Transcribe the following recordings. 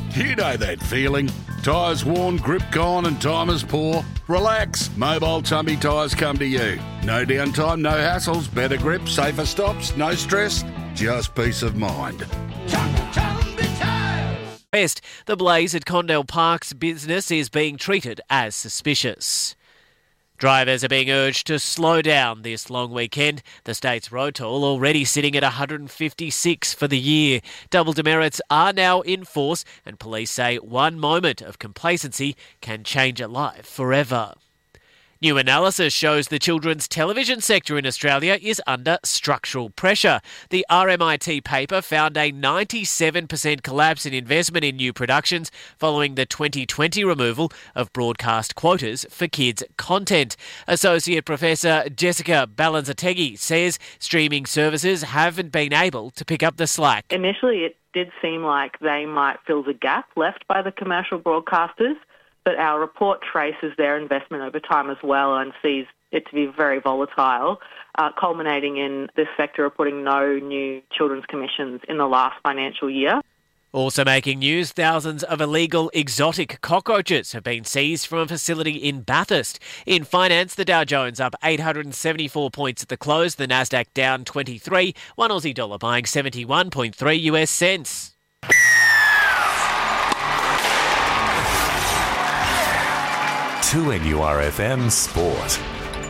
You know that feeling. Tyres worn, grip gone and time is poor? Relax. Mobile Tumby Tyres come to you. No downtime, no hassles, better grip, safer stops, no stress, just peace of mind. Best, the blaze at Condell Park's business is being treated as suspicious. Drivers are being urged to slow down this long weekend. The state's road toll already sitting at 156 for the year. Double demerits are now in force, and police say one moment of complacency can change a life forever. New analysis shows the children's television sector in Australia is under structural pressure. The RMIT paper found a 97% collapse in investment in new productions following the 2020 removal of broadcast quotas for kids' content. Associate Professor Jessica Balanzategui says streaming services haven't been able to pick up the slack. Initially, it did seem like they might fill the gap left by the commercial broadcasters, but our report traces their investment over time as well and sees it to be very volatile, culminating in this sector reporting no new children's commissions in the last financial year. Also making news, thousands of illegal exotic cockroaches have been seized from a facility in Bathurst. In finance, the Dow Jones up 874 points at the close, the Nasdaq down 23, one Aussie dollar buying 71.3 US cents. NURFM Sport.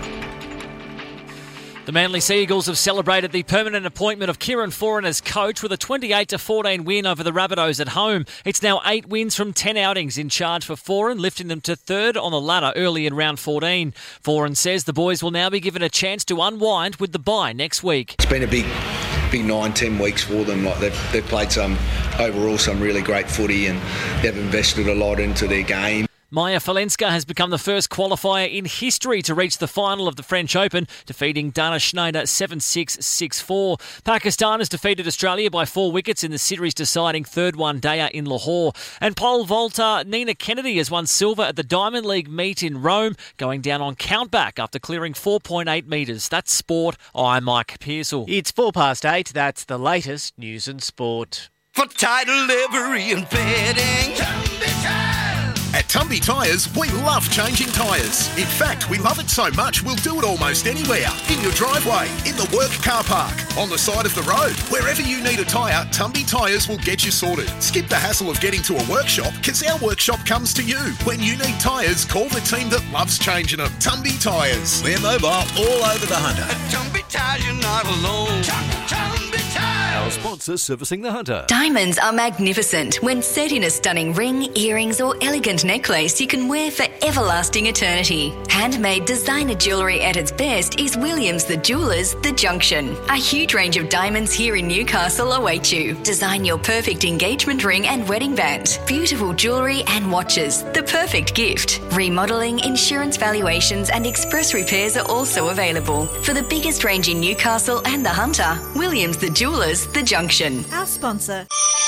The Manly Sea Eagles have celebrated the permanent appointment of Kieran Foran as coach with a 28-14 win over the Rabbitohs at home. It's now 8 wins from 10 outings in charge for Foran, lifting them to third on the ladder early in round 14. Foran says the boys will now be given a chance to unwind with the bye next week. It's been a big 9-10 weeks for them. Like they've played some really great footy, and they've invested a lot into their game. Maya Falenska has become the first qualifier in history to reach the final of the French Open, defeating Dana Schneider 7-6, 6-4. Pakistan has defeated Australia by 4 wickets in the series-deciding third one-dayer in Lahore. And pole vaulter Nina Kennedy has won silver at the Diamond League meet in Rome, going down on countback after clearing 4.8 metres. That's sport. I'm Mike Pearsall. It's 8:04. That's the latest news and sport. For title, livery and fitting, At Tumby Tyres, we love changing tyres. In fact, we love it so much, we'll do it almost anywhere. In your driveway, in the work car park, on the side of the road. Wherever you need a tyre, Tumby Tyres will get you sorted. Skip the hassle of getting to a workshop, because our workshop comes to you. When you need tyres, call the team that loves changing them. Tumby Tyres. we're mobile all over the Hunter. At Tumby Tyres, you're not alone. Tumby Tyres. Our sponsor servicing the Hunter. Diamonds are magnificent. When set in a stunning ring, earrings or elegant necklace you can wear for everlasting eternity. Handmade designer jewellery at its best is Williams the Jewellers, The Junction. A huge range of diamonds here in Newcastle await you. Design your perfect engagement ring and wedding band. Beautiful jewellery and watches. The perfect gift. Remodelling, insurance valuations and express repairs are also available. For the biggest range in Newcastle and the Hunter, Williams the Jewellers, The Junction. Our sponsor.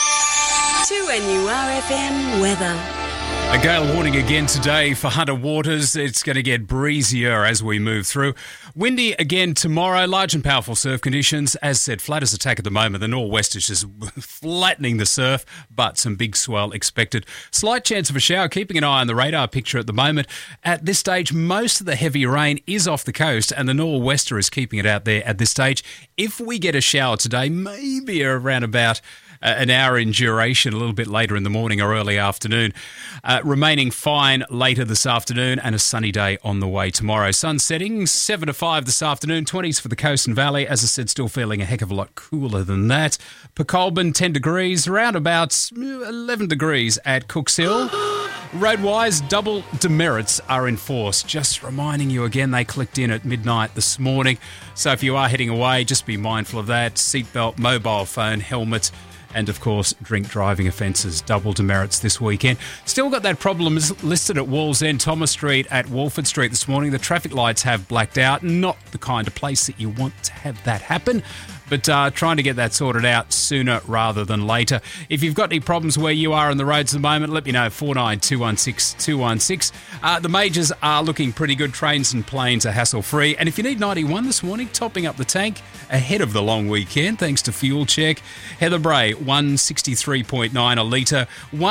2NURFM weather. A gale warning again today for Hunter Waters. It's going to get breezier as we move through. Windy again tomorrow. Large and powerful surf conditions. As said, flat as attack at the moment. The nor'west is just flattening the surf, but some big swell expected. Slight chance of a shower. Keeping an eye on the radar picture at the moment. At this stage, most of the heavy rain is off the coast, and the nor'wester is keeping it out there at this stage. If we get a shower today, maybe around about an hour in duration, a little bit later in the morning or early afternoon. Remaining fine later this afternoon, and a sunny day on the way tomorrow. Sun setting 7 to 5 this afternoon, 20s for the coast and valley. As I said, still feeling a heck of a lot cooler than that. Pecolbin 10 degrees, around about 11 degrees at Cooks Hill. Roadwise, double demerits are in force. Just reminding you again, they clicked in at midnight this morning. So if you are heading away, just be mindful of that. Seatbelt, mobile phone, helmet, and, of course, drink driving offences. Double demerits this weekend. Still got that problem listed at Wallsend, Thomas Street at Walford Street this morning. The traffic lights have blacked out. Not the kind of place that you want to have that happen, but trying to get that sorted out sooner rather than later. If you've got any problems where you are on the roads at the moment, let me know. 49216216 216. The majors are looking pretty good. Trains and planes are hassle-free. And if you need 91 this morning, topping up the tank ahead of the long weekend, thanks to Fuel Check. Heather Bray, 163.9 a litre.